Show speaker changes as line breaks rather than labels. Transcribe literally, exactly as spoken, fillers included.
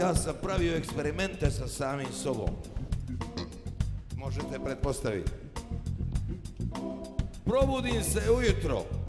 Ja sam pravio eksperimente sa samim sobom. Možete pretpostaviti. Probudim se ujutro.